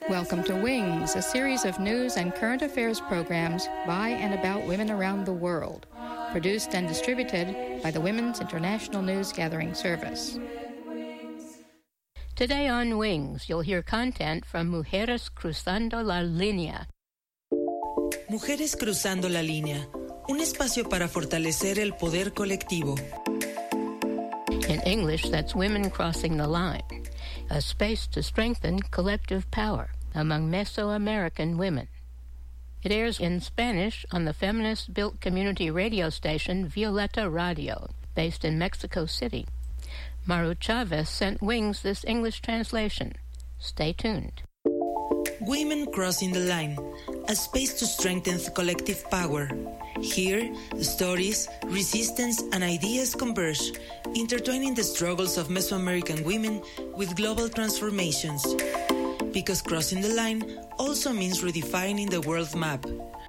Welcome to Wings, a series of news and current affairs programs by and about women around the world, produced and distributed by the Women's International News Gathering Service. Today on Wings, you'll hear content from Mujeres Cruzando la Línea. Mujeres Cruzando la Línea, un espacio para fortalecer el poder colectivo. In English, that's Women Crossing the Line, a space to strengthen collective power among Mesoamerican women. It airs in Spanish on the feminist-built community radio station Violeta Radio, based in Mexico City. Maru Chavez sent Wings this English translation. Stay tuned. Women Crossing the Line, a space to strengthen collective power. Here, stories, resistance, and ideas converge, intertwining the struggles of Mesoamerican women with global transformations. Because crossing the line also means redefining the world map.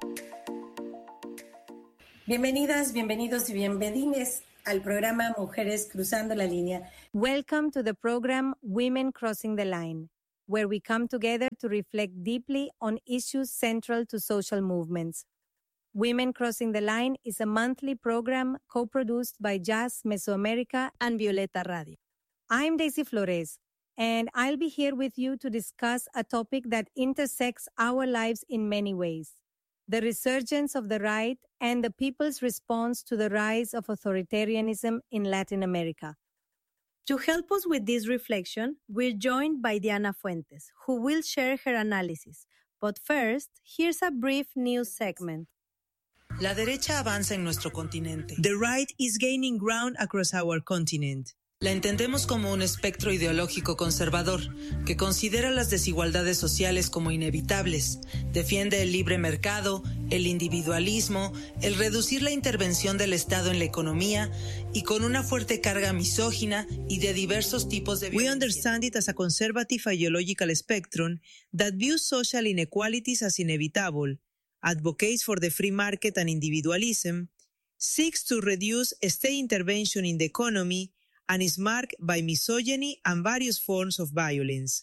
Bienvenidas, bienvenidos y bienvenides al programa Mujeres Cruzando la Línea. Welcome to the program Women Crossing the Line, where we come together to reflect deeply on issues central to social movements. Women Crossing the Line is a monthly program co-produced by Jazz Mesoamerica and Violeta Radio. I'm Daisy Flores, and I'll be here with you to discuss a topic that intersects our lives in many ways: the resurgence of the right and the people's response to the rise of authoritarianism in Latin America. To help us with this reflection, we're joined by Diana Fuentes, who will share her analysis. But first, here's a brief news segment. La derecha avanza en nuestro continente. The right is gaining ground across our continent. La entendemos como un espectro ideológico conservador que considera las desigualdades sociales como inevitables, defiende el libre mercado, el individualismo, el reducir la intervención del Estado en la economía y con una fuerte carga misógina y de diversos tipos de violencia. We understand it as a conservative ideological spectrum that views social inequalities as inevitable, advocates for the free market and individualism, seeks to reduce state intervention in the economy, and is marked by misogyny and various forms of violence.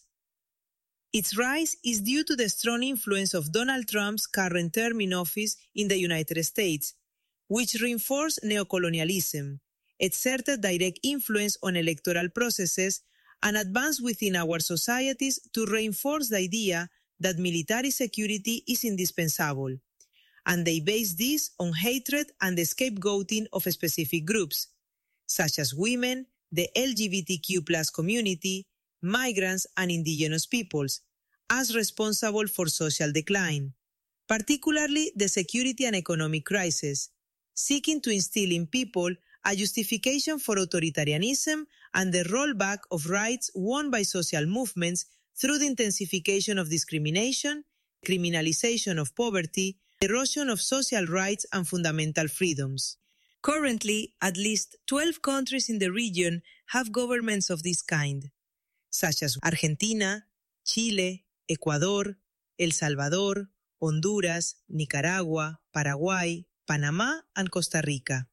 Its rise is due to the strong influence of Donald Trump's current term in office in the United States, which reinforced neocolonialism, exerted direct influence on electoral processes, and advanced within our societies to reinforce the idea that military security is indispensable. And they base this on hatred and the scapegoating of specific groups, such as women, the LGBTQ+ community, migrants, and indigenous peoples, as responsible for social decline, particularly the security and economic crisis, seeking to instill in people a justification for authoritarianism and the rollback of rights won by social movements through the intensification of discrimination, criminalization of poverty, erosion of social rights and fundamental freedoms. Currently, at least 12 countries in the region have governments of this kind, such as Argentina, Chile, Ecuador, El Salvador, Honduras, Nicaragua, Paraguay, Panama, and Costa Rica.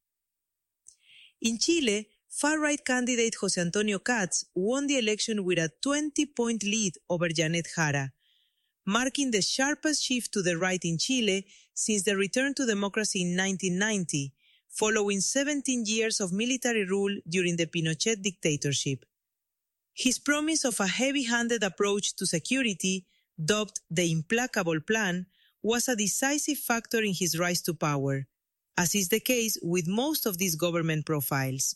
In Chile, far-right candidate José Antonio Katz won the election with a 20-point lead over Janet Jara, marking the sharpest shift to the right in Chile since the return to democracy in 1990, following 17 years of military rule during the Pinochet dictatorship. His promise of a heavy-handed approach to security, dubbed the Implacable Plan, was a decisive factor in his rise to power, as is the case with most of these government profiles.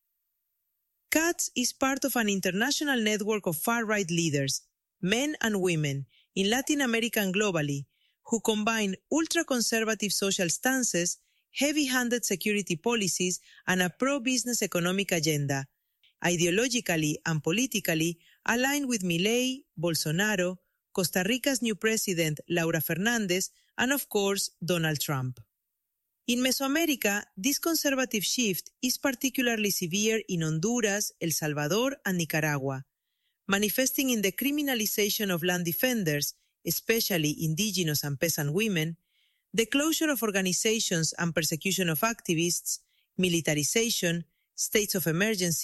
Katz is part of an international network of far-right leaders, men and women, in Latin America and globally, who combine ultra-conservative social stances, heavy-handed security policies, and a pro-business economic agenda, ideologically and politically aligned with Milei, Bolsonaro, Costa Rica's new president, Laura Fernandez, and of course, Donald Trump. In Mesoamerica, this conservative shift is particularly severe in Honduras, El Salvador, and Nicaragua, manifesting in the criminalization of land defenders, especially indigenous and peasant women, the closure of organizations and persecution of activists, militarization, states of emergency,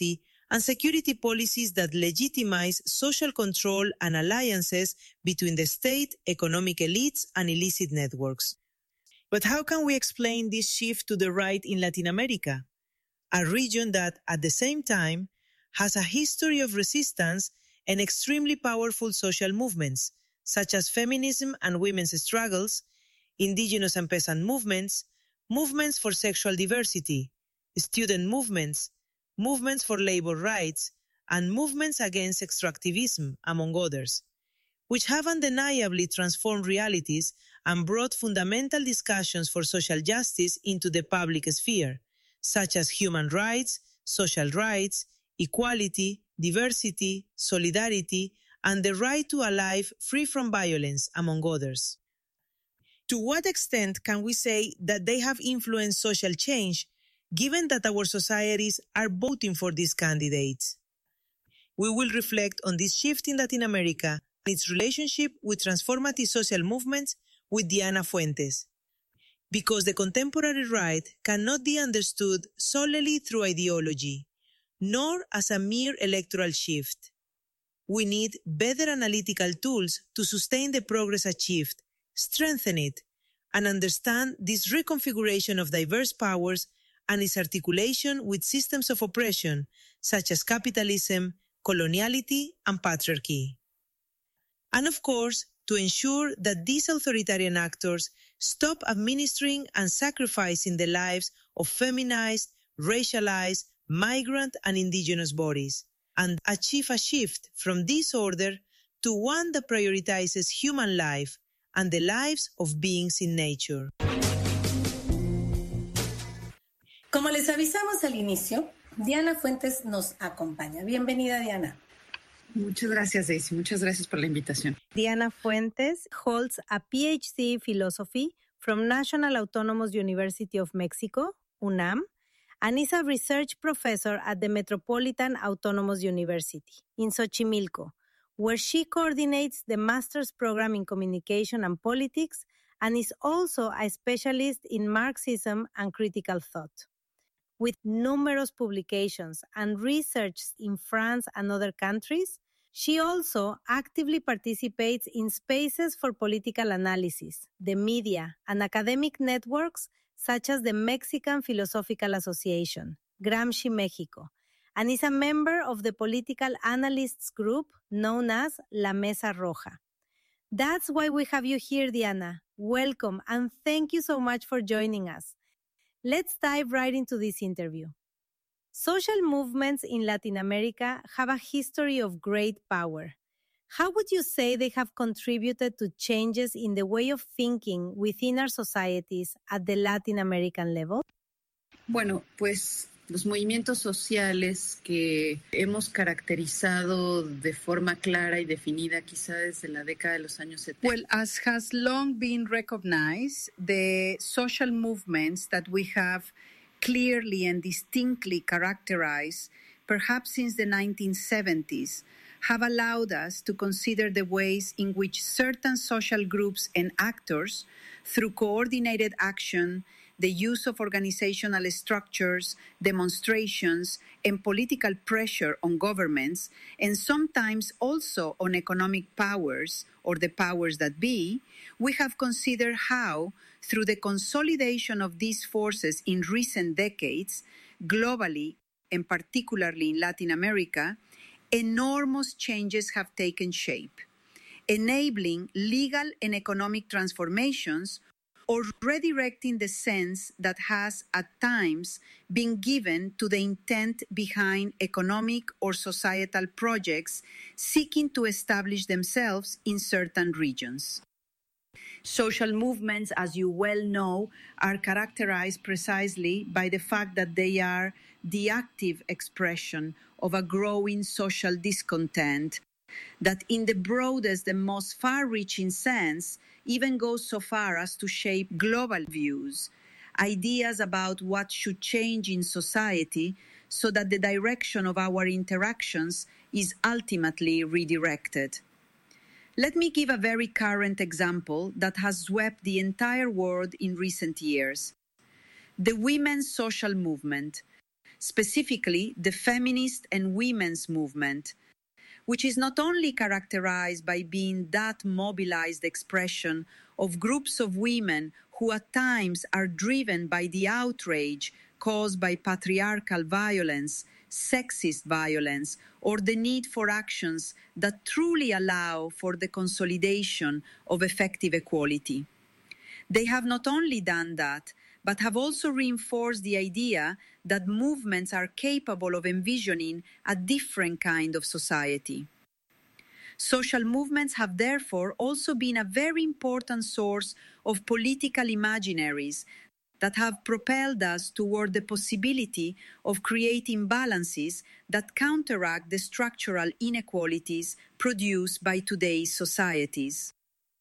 and security policies that legitimize social control and alliances between the state, economic elites, and illicit networks. But how can we explain this shift to the right in Latin America, a region that, at the same time, has a history of resistance and extremely powerful social movements, such as feminism and women's struggles, indigenous and peasant movements, movements for sexual diversity, student movements, movements for labor rights, and movements against extractivism, among others, which have undeniably transformed realities and brought fundamental discussions for social justice into the public sphere, such as human rights, social rights, equality, diversity, solidarity, and the right to a life free from violence, among others. To what extent can we say that they have influenced social change, given that our societies are voting for these candidates? We will reflect on this shift in Latin America and its relationship with transformative social movements with Diana Fuentes. Because the contemporary right cannot be understood solely through ideology, nor as a mere electoral shift. We need better analytical tools to sustain the progress achieved, strengthen it, and understand this reconfiguration of diverse powers and its articulation with systems of oppression, such as capitalism, coloniality, and patriarchy. And of course, to ensure that these authoritarian actors stop administering and sacrificing the lives of feminized, racialized, migrant, and indigenous bodies, and achieve a shift from this order to one that prioritizes human life and the lives of beings in nature. Como les avisamos al inicio, Diana Fuentes nos acompaña. Bienvenida, Diana. Muchas gracias, Daisy. Muchas gracias por la invitación. Diana Fuentes holds a PhD in philosophy from National Autonomous University of Mexico, UNAM, and is a research professor at the Metropolitan Autonomous University in Xochimilco, where she coordinates the master's program in communication and politics and is also a specialist in Marxism and critical thought. With numerous publications and research in France and other countries, she also actively participates in spaces for political analysis, the media, and academic networks such as the Mexican Philosophical Association, Gramsci Mexico, and is a member of the political analysts group known as La Mesa Roja. That's why we have you here, Diana. Welcome, and thank you so much for joining us. Let's dive right into this interview. Social movements in Latin America have a history of great power. How would you say they have contributed to changes in the way of thinking within our societies at the Latin American level? Bueno, pues los movimientos sociales que hemos caracterizado de forma clara y definida quizá desde la década de los años 70. Well, as has long been recognized, the social movements that we have clearly and distinctly characterized, perhaps since the 1970s, have allowed us to consider the ways in which certain social groups and actors, through coordinated action, the use of organizational structures, demonstrations, and political pressure on governments, and sometimes also on economic powers or the powers that be, we have considered how, through the consolidation of these forces in recent decades, globally and particularly in Latin America, enormous changes have taken shape, enabling legal and economic transformations or redirecting the sense that has at times been given to the intent behind economic or societal projects seeking to establish themselves in certain regions. Social movements, as you well know, are characterized precisely by the fact that they are the active expression of a growing social discontent that in the broadest and most far-reaching sense even goes so far as to shape global views, ideas about what should change in society so that the direction of our interactions is ultimately redirected. Let me give a very current example that has swept the entire world in recent years. The women's social movement, specifically the feminist and women's movement, which is not only characterized by being that mobilized expression of groups of women who at times are driven by the outrage caused by patriarchal violence, sexist violence, or the need for actions that truly allow for the consolidation of effective equality. They have not only done that, but have also reinforced the idea that movements are capable of envisioning a different kind of society. Social movements have therefore also been a very important source of political imaginaries that have propelled us toward the possibility of creating balances that counteract the structural inequalities produced by today's societies.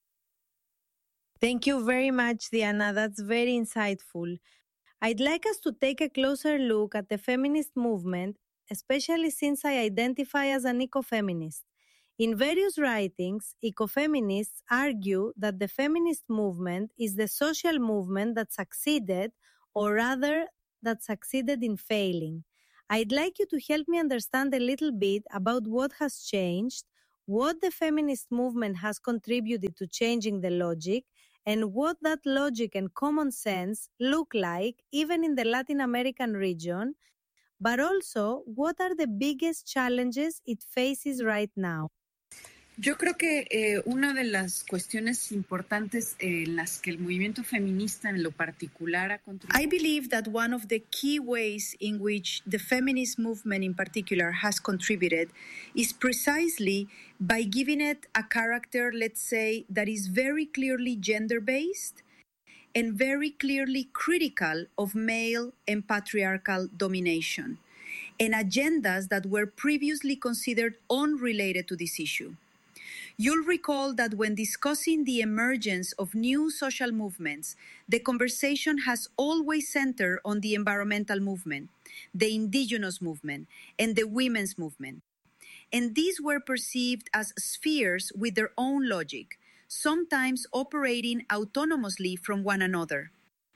Thank you very much, Diana. That's very insightful. I'd like us to take a closer look at the feminist movement, especially since I identify as an ecofeminist. In various writings, ecofeminists argue that the feminist movement is the social movement that succeeded, or rather, that succeeded in failing. I'd like you to help me understand a little bit about what has changed, what the feminist movement has contributed to changing the logic, and what that logic and common sense look like even in the Latin American region, but also what are the biggest challenges it faces right now. Yo creo que una de las cuestiones importantes en las que el movimiento feminista en lo particular ha contribuido. I believe that one of the key ways in which the feminist movement in particular has contributed is precisely by giving it a character, let's say, that is very clearly gender-based and very clearly critical of male and patriarchal domination, and agendas that were previously considered unrelated to this issue. You'll recall that when discussing the emergence of new social movements, the conversation has always centered on the environmental movement, the indigenous movement, and the women's movement. And these were perceived as spheres with their own logic, sometimes operating autonomously from one another.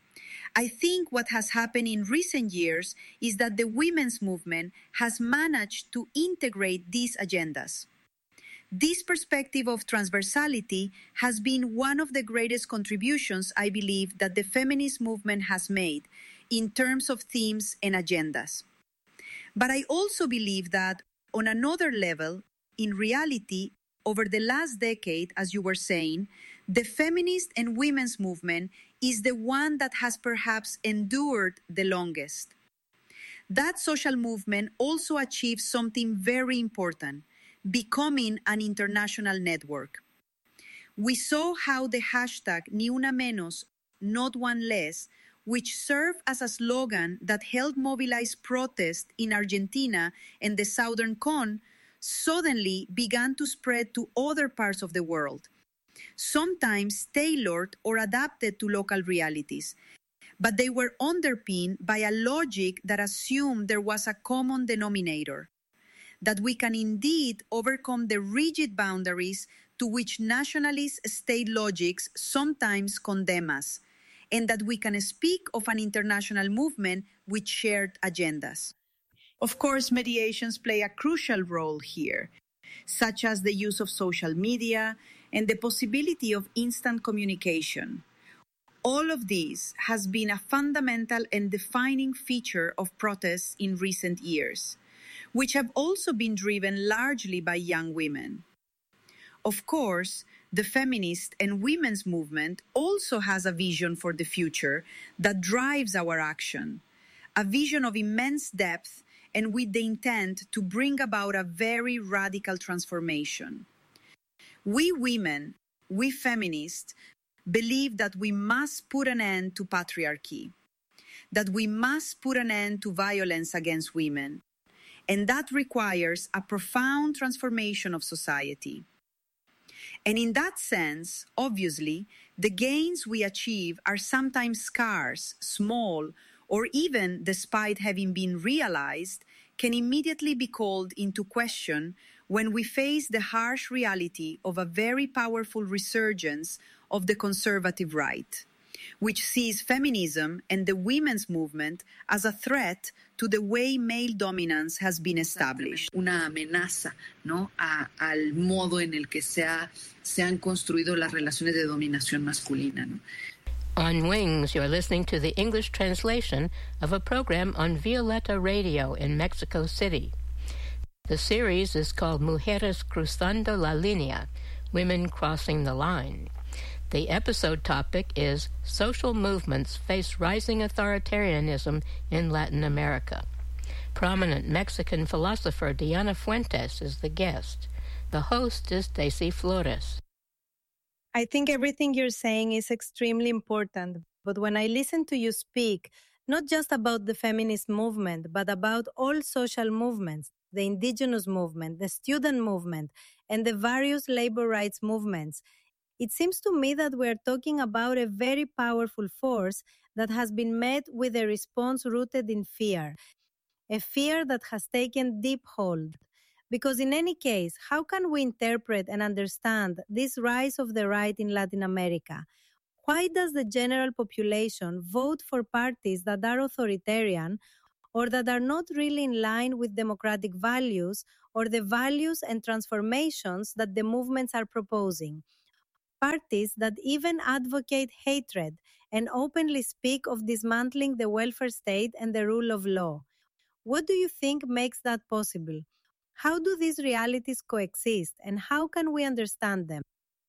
I think what has happened in recent years is that the women's movement has managed to integrate these agendas. This perspective of transversality has been one of the greatest contributions, I believe, that the feminist movement has made in terms of themes and agendas. But I also believe that, on another level, in reality, over the last decade, as you were saying, the feminist and women's movement is the one that has perhaps endured the longest. That social movement also achieved something very important, becoming an international network. We saw how the hashtag Ni Una Menos, Not One Less, which served as a slogan that helped mobilize protest in Argentina and the Southern Cone, suddenly began to spread to other parts of the world, sometimes tailored or adapted to local realities. But they were underpinned by a logic that assumed there was a common denominator, that we can indeed overcome the rigid boundaries to which nationalist state logics sometimes condemn us, and that we can speak of an international movement with shared agendas. Of course, mediations play a crucial role here, such as the use of social media and the possibility of instant communication. All of this has been a fundamental and defining feature of protests in recent years, which have also been driven largely by young women. Of course, the feminist and women's movement also has a vision for the future that drives our action, a vision of immense depth and with the intent to bring about a very radical transformation. We women, we feminists, believe that we must put an end to patriarchy, that we must put an end to violence against women, and that requires a profound transformation of society. And in that sense, obviously, the gains we achieve are sometimes scarce, small, or even, despite having been realized, can immediately be called into question when we face the harsh reality of a very powerful resurgence of the conservative right, which sees feminism and the women's movement as a threat to the way male dominance has been established. Una amenaza, ¿no? Al modo en el que se han construido las relaciones de dominación masculina, ¿no? On Wings, you're listening to the English translation of a program on Violeta Radio in Mexico City. The series is called Mujeres Cruzando la Línea, Women Crossing the Line. The episode topic is Social Movements Face Rising Authoritarianism in Latin America. Prominent Mexican philosopher Diana Fuentes is the guest. The host is Daisy Flores. I think everything you're saying is extremely important, but when I listen to you speak, not just about the feminist movement, but about all social movements, the indigenous movement, the student movement, and the various labor rights movements, it seems to me that we're talking about a very powerful force that has been met with a response rooted in fear, a fear that has taken deep hold. Because in any case, how can we interpret and understand this rise of the right in Latin America? Why does the general population vote for parties that are authoritarian or that are not really in line with democratic values or the values and transformations that the movements are proposing? Parties that even advocate hatred and openly speak of dismantling the welfare state and the rule of law. What do you think makes that possible? How do these realities coexist, and how can we understand them?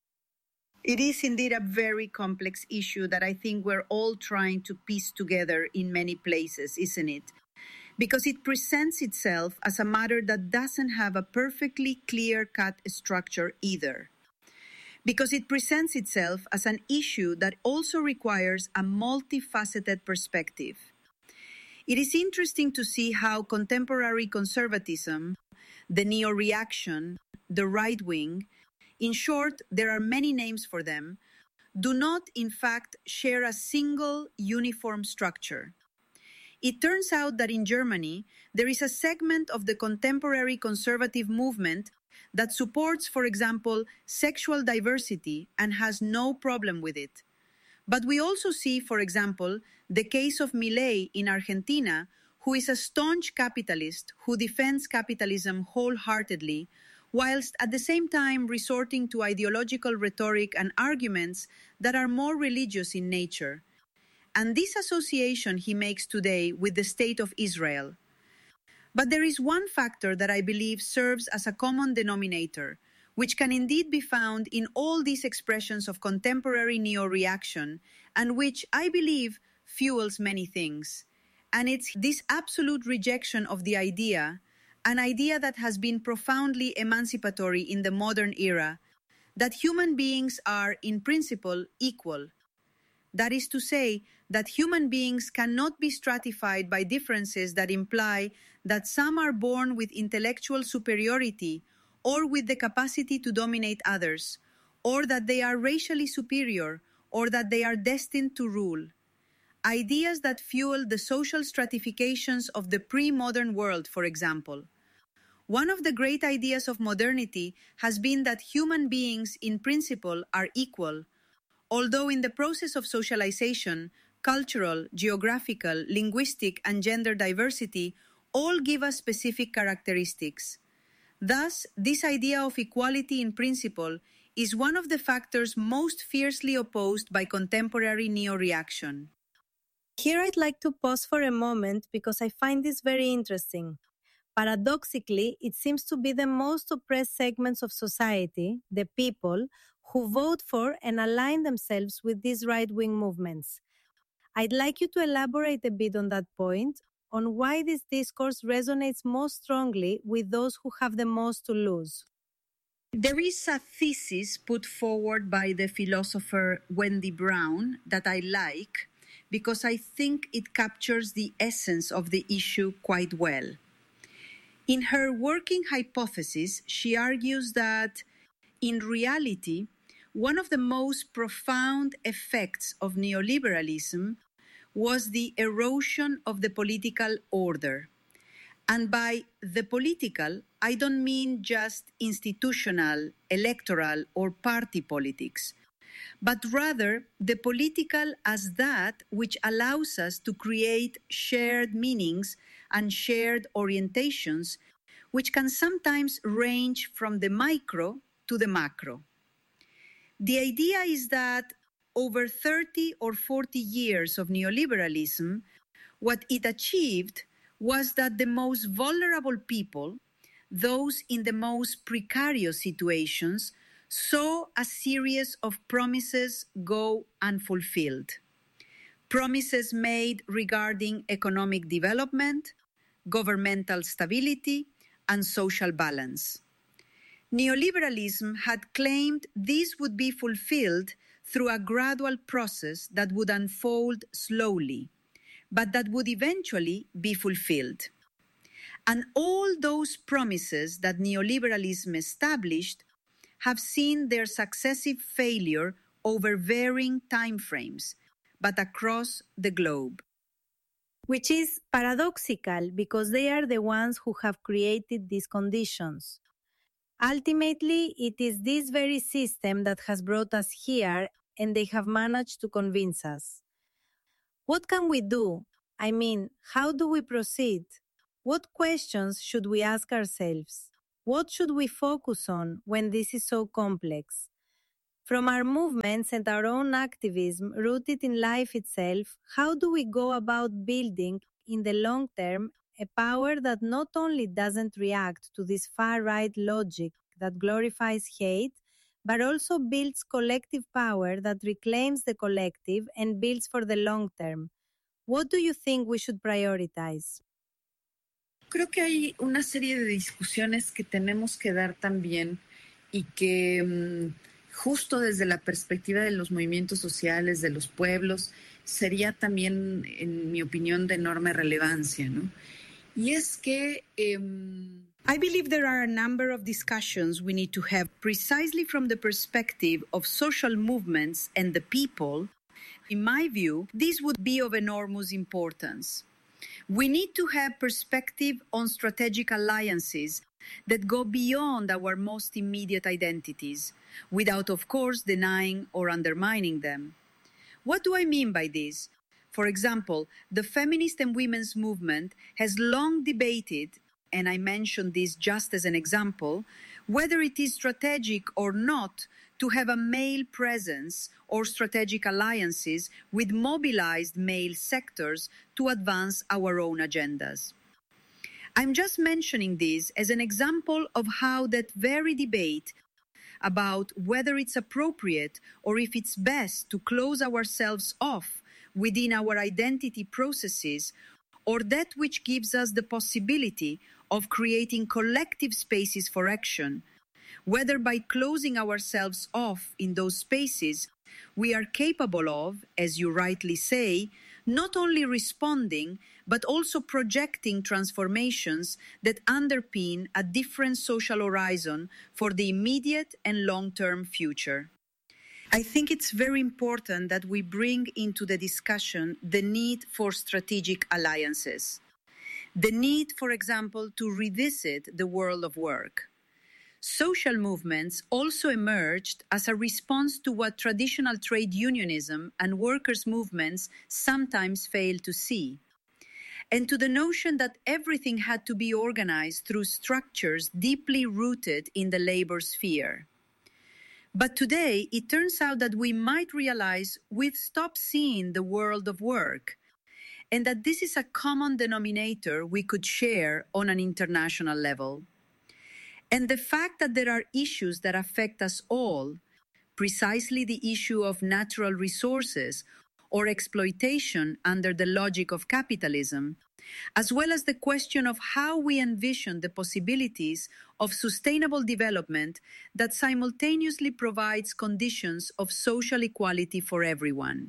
It is indeed a very complex issue that I think we're all trying to piece together in many places, isn't it? Because it presents itself as a matter that doesn't have a perfectly clear-cut structure either. Because it presents itself as an issue that also requires a multifaceted perspective. It is interesting to see how contemporary conservatism, the neo-reaction, the right wing, in short, there are many names for them, do not, in fact, share a single uniform structure. It turns out that in Germany, there is a segment of the contemporary conservative movement that supports, for example, sexual diversity and has no problem with it. But we also see, for example, the case of Milei in Argentina, who is a staunch capitalist who defends capitalism wholeheartedly, whilst at the same time resorting to ideological rhetoric and arguments that are more religious in nature. And this association he makes today with the State of Israel. But there is one factor that I believe serves as a common denominator, which can indeed be found in all these expressions of contemporary neo-reaction, and which, I believe, fuels many things. And it's this absolute rejection of the idea, an idea that has been profoundly emancipatory in the modern era, that human beings are, in principle, equal. That is to say, that human beings cannot be stratified by differences that imply that some are born with intellectual superiority or with the capacity to dominate others, or that they are racially superior, or that they are destined to rule. Ideas that fuel the social stratifications of the pre-modern world, for example. One of the great ideas of modernity has been that human beings in principle are equal, although in the process of socialization, cultural, geographical, linguistic, and gender diversity all give us specific characteristics. Thus, this idea of equality in principle is one of the factors most fiercely opposed by contemporary neo-reaction. Here I'd like to pause for a moment because I find this very interesting. Paradoxically, it seems to be the most oppressed segments of society, the people, who vote for and align themselves with these right-wing movements. I'd like you to elaborate a bit on that point, on why this discourse resonates most strongly with those who have the most to lose. There is a thesis put forward by the philosopher Wendy Brown that I like because I think it captures the essence of the issue quite well. In her working hypothesis, she argues that, in reality, one of the most profound effects of neoliberalism was the erosion of the political order. And by the political, I don't mean just institutional, electoral, or party politics, but rather the political as that which allows us to create shared meanings and shared orientations, which can sometimes range from the micro to the macro. The idea is that over 30 or 40 years of neoliberalism, what it achieved was that the most vulnerable people, those in the most precarious situations, saw a series of promises go unfulfilled. Promises made regarding economic development, governmental stability, and social balance. Neoliberalism had claimed this would be fulfilled through a gradual process that would unfold slowly, but that would eventually be fulfilled. And all those promises that neoliberalism established have seen their successive failure over varying timeframes, but across the globe. Which is paradoxical because they are the ones who have created these conditions. Ultimately, it is this very system that has brought us here, and they have managed to convince us. What can we do? I mean, how do we proceed? What questions should we ask ourselves? What should we focus on when this is so complex? From our movements and our own activism rooted in life itself, how do we go about building, in the long term, a power that not only doesn't react to this far-right logic that glorifies hate, but also builds collective power that reclaims the collective and builds for the long term? What do you think we should prioritize? Creo que hay una serie de discusiones que tenemos que dar también y que justo desde la perspectiva de los movimientos sociales, de los pueblos, sería también, en mi opinión, de enorme relevancia, ¿no? Y es que I believe there are a number of discussions we need to have precisely from the perspective of social movements and the people. In my view, this would be of enormous importance. We need to have perspective on strategic alliances that go beyond our most immediate identities, without, of course, denying or undermining them. What do I mean by this? For example, the feminist and women's movement has long debated, and I mention this just as an example, whether it is strategic or not to have a male presence or strategic alliances with mobilized male sectors to advance our own agendas. I'm just mentioning this as an example of how that very debate about whether it's appropriate or if it's best to close ourselves off within our identity processes, or that which gives us the possibility of creating collective spaces for action, whether by closing ourselves off in those spaces, we are capable of, as you rightly say, not only responding, but also projecting transformations that underpin a different social horizon for the immediate and long-term future. I think it's very important that we bring into the discussion the need for strategic alliances. The need, for example, to revisit the world of work. Social movements also emerged as a response to what traditional trade unionism and workers' movements sometimes fail to see, and to the notion that everything had to be organized through structures deeply rooted in the labor sphere. But today, it turns out that we might realize we've stopped seeing the world of work, and that this is a common denominator we could share on an international level. And the fact that there are issues that affect us all, precisely the issue of natural resources or exploitation under the logic of capitalism, as well as the question of how we envision the possibilities of sustainable development that simultaneously provides conditions of social equality for everyone.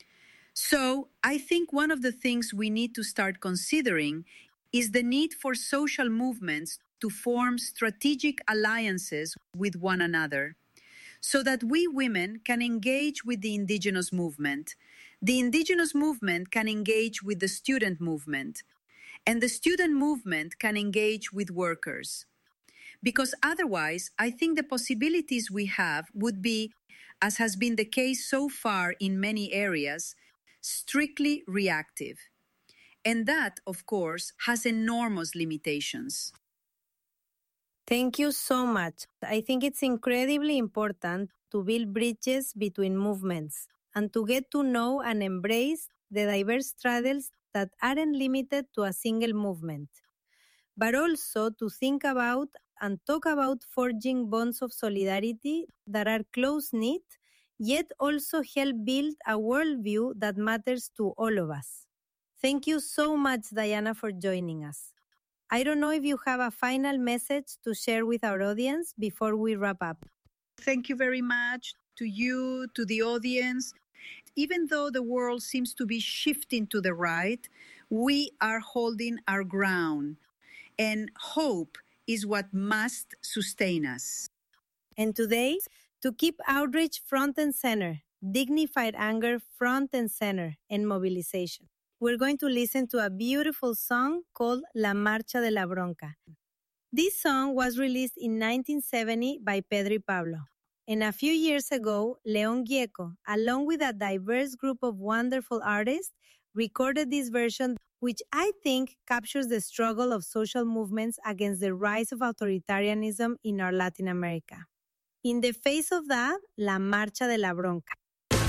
So, I think one of the things we need to start considering is the need for social movements to form strategic alliances with one another, so that we women can engage with the indigenous movement. The indigenous movement can engage with the student movement, and the student movement can engage with workers. Because otherwise, I think the possibilities we have would be as has been the case so far in many areas, strictly reactive. And that, of course, has enormous limitations. Thank you so much. I think it's incredibly important to build bridges between movements and to get to know and embrace the diverse straddles that aren't limited to a single movement, but also to think about and talk about forging bonds of solidarity that are close-knit, yet also help build a worldview that matters to all of us. Thank you so much, Diana, for joining us. I don't know if you have a final message to share with our audience before we wrap up. Thank you very much to you, to the audience. Even though the world seems to be shifting to the right, we are holding our ground, and hope is what must sustain us. And today, to keep outreach front and center, dignified anger front and center, and mobilization, we're going to listen to a beautiful song called La Marcha de la Bronca. This song was released in 1970 by Pedro y Pablo. And a few years ago, León Gieco, along with a diverse group of wonderful artists, recorded this version, which I think captures the struggle of social movements against the rise of authoritarianism in our Latin America. In the face of that, La Marcha de la Bronca.